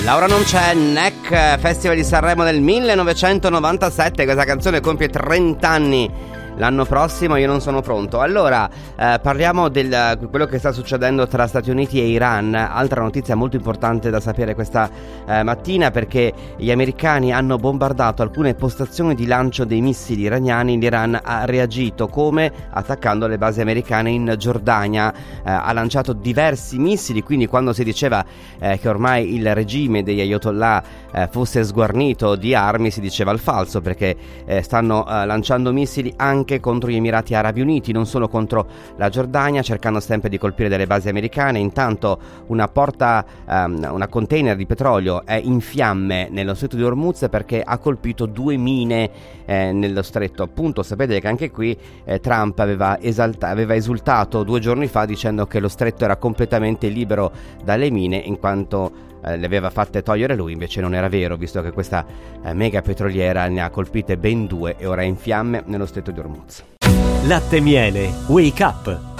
Laura non c'è, NEC, Festival di Sanremo del 1997, questa canzone compie 30 anni. L'anno prossimo io non sono pronto. Allora, parliamo di quello che sta succedendo tra Stati Uniti e Iran. Altra notizia molto importante da sapere questa mattina, perché gli americani hanno bombardato alcune postazioni di lancio dei missili iraniani. L'Iran ha reagito come? Attaccando le basi americane in Giordania. Ha lanciato diversi missili, quindi quando si diceva che ormai il regime degli Ayatollah fosse sguarnito di armi, si diceva il falso, perché stanno lanciando missili anche contro gli Emirati Arabi Uniti, non solo contro la Giordania, cercando sempre di colpire delle basi americane. Intanto una container di petrolio è in fiamme nello stretto di Hormuz perché ha colpito 2 mine nello stretto. Appunto, sapete che anche qui Trump aveva esultato 2 giorni fa dicendo che lo stretto era completamente libero dalle mine, in quanto le aveva fatte togliere lui. Invece non era vero, visto che questa mega petroliera ne ha colpite ben 2 e ora è in fiamme nello stretto di Hormuz. Latte Miele Wake Up.